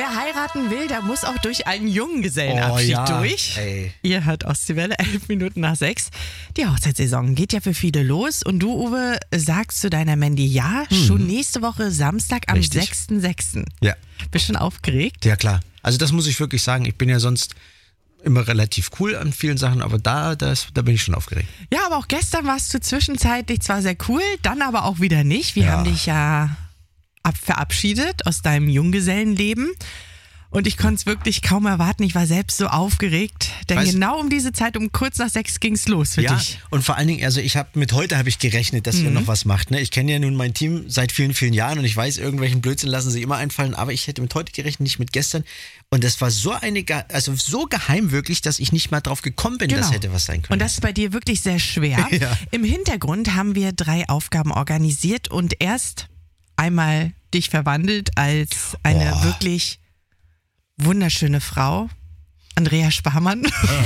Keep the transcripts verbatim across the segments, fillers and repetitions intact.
Wer heiraten will, der muss auch durch einen Junggesellenabschied oh, ja. durch. Ey. Ihr hört Ostseewelle, elf Minuten nach sechs. Die Hochzeitssaison geht ja für viele los. Und du, Uwe, sagst zu deiner Mandy ja, hm. schon nächste Woche Samstag am sechster sechster Ja. Bist du schon aufgeregt? Ja, klar. Also das muss ich wirklich sagen. Ich bin ja sonst immer relativ cool an vielen Sachen, aber da, das, da bin ich schon aufgeregt. Ja, aber auch gestern warst du zwischenzeitlich zwar sehr cool, dann aber auch wieder nicht. Wir ja. haben dich ja ab verabschiedet aus deinem Junggesellenleben. Und ich konnte es wirklich kaum erwarten. Ich war selbst so aufgeregt, denn weißt, genau um diese Zeit, um kurz nach sechs ging es los für ja, dich. Und vor allen Dingen, also ich habe mit heute habe ich gerechnet, dass mhm. ihr noch was macht. Ne? Ich kenne ja nun mein Team seit vielen, vielen Jahren und ich weiß, irgendwelchen Blödsinn lassen sie immer einfallen, aber ich hätte mit heute gerechnet, nicht mit gestern. Und das war so eine, also so geheim wirklich, dass ich nicht mal drauf gekommen bin, genau. dass hätte was sein können. Und das ist bei dir wirklich sehr schwer. ja. Im Hintergrund haben wir drei Aufgaben organisiert und erst einmal dich verwandelt als eine oh. wirklich wunderschöne Frau, Andrea Sparmann.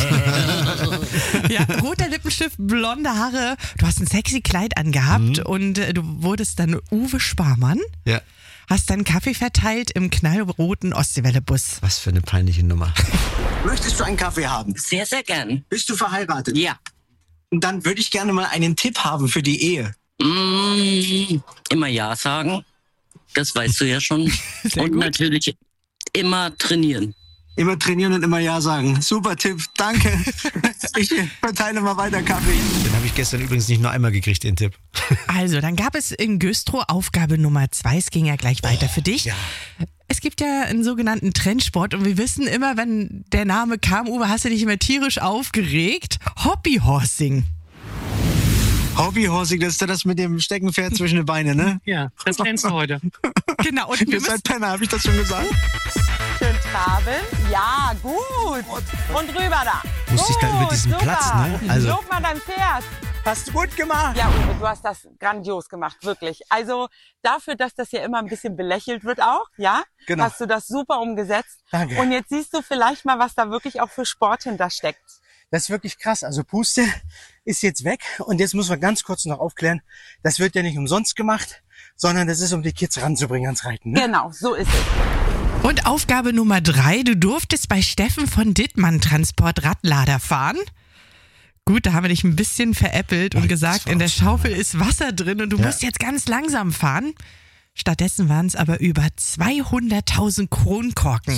ja, roter Lippenstift, blonde Haare. Du hast ein sexy Kleid angehabt mhm. und äh, du wurdest dann Uwe Sparmann. Ja. Hast dann Kaffee verteilt im knallroten Ostseewelle-Bus. Was für eine peinliche Nummer. Möchtest du einen Kaffee haben? Sehr, sehr gern. Bist du verheiratet? Ja. Dann würde ich gerne mal einen Tipp haben für die Ehe. Mm, immer Ja sagen. Das weißt du ja schon. Sehr und gut. natürlich immer trainieren. Immer trainieren und immer Ja sagen. Super Tipp, danke. Ich verteile mal weiter Kaffee. Den habe ich gestern übrigens nicht nur einmal gekriegt, den Tipp. Also, dann gab es in Güstrow Aufgabe Nummer zwei. Es ging ja gleich weiter oh, für dich. Ja. Es gibt ja einen sogenannten Trendsport und wir wissen immer, wenn der Name kam, Uwe, hast du dich immer tierisch aufgeregt. Hobbyhorsing. Hobbyhorsing, das ist ja das mit dem Steckenpferd zwischen den Beinen, ne? Ja, das lernst du heute. Genau. Und wir Ihr seid Penner, habe ich das schon gesagt? Schön traben. Ja, gut. Und rüber da. Musste ich da über diesen super. Platz, ne? Also Lob mal dein Pferd. Hast du gut gemacht. Ja, Uwe, du hast das grandios gemacht, wirklich. Also dafür, dass das hier immer ein bisschen belächelt wird auch, ja? Genau. Hast du das super umgesetzt. Danke. Und jetzt siehst du vielleicht mal, was da wirklich auch für Sport hintersteckt. Das ist wirklich krass. Also Puste ist jetzt weg und jetzt muss man ganz kurz noch aufklären, das wird ja nicht umsonst gemacht, sondern das ist, um die Kids ranzubringen ans Reiten. Ne? Genau, so ist es. Und Aufgabe Nummer drei, du durftest bei Steffen von Dittmann Transport Radlader fahren. Gut, da haben wir dich ein bisschen veräppelt und Ach, gesagt, in der Schaufel ist Wasser drin und du ja. musst jetzt ganz langsam fahren. Stattdessen waren es aber über zweihunderttausend Kronkorken.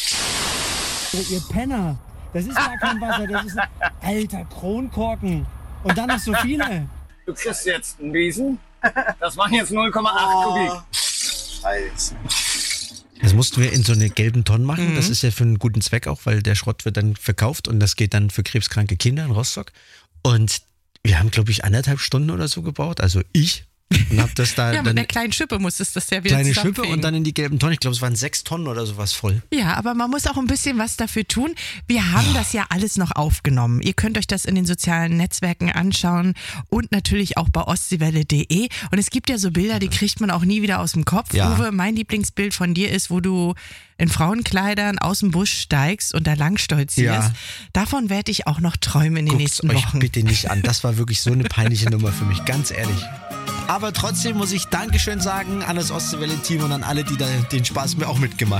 Ihr Penner, das ist gar kein Wasser, das ist ein alter Kronkorken. Und dann noch so viele. Du kriegst jetzt einen Riesen. Das waren jetzt null Komma acht Kubik. Scheiße. Das mussten wir in so eine gelben Tonne machen. Mhm. Das ist ja für einen guten Zweck auch, weil der Schrott wird dann verkauft und das geht dann für krebskranke Kinder in Rostock. Und wir haben, glaube ich, anderthalb Stunden oder so gebraucht. Also ich. Und hab das da Ja, dann mit einer kleinen Schippe musstest du das ja wieder kleine Schippe zusammenfegen. und dann in die gelben Tonnen. Ich glaube, es waren sechs Tonnen oder sowas voll. Ja, aber man muss auch ein bisschen was dafür tun. Wir haben oh. das ja alles noch aufgenommen. Ihr könnt euch das in den sozialen Netzwerken anschauen und natürlich auch bei ostseewelle punkt de. Und es gibt ja so Bilder, die kriegt man auch nie wieder aus dem Kopf. Ja. Uwe, mein Lieblingsbild von dir ist, wo du in Frauenkleidern aus dem Busch steigst und da lang stolzierst. Ja. Davon werde ich auch noch träumen in den Guckt's nächsten euch Wochen. bitte nicht an. Das war wirklich so eine peinliche Nummer für mich, ganz ehrlich. Aber trotzdem muss ich Dankeschön sagen an das Ostseewelle-Team und an alle, die da den Spaß mir auch mitgemacht haben.